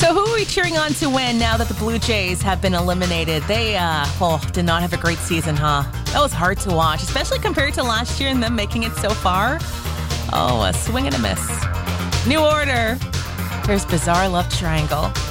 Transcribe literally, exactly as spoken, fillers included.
So who are we cheering on to win now that the Blue Jays have been eliminated? They uh, oh, did not have a great season, huh? That was hard to watch, especially compared to last year and them making it so far. Oh, a swing and a miss. New Order. Here's Bizarre Love Triangle.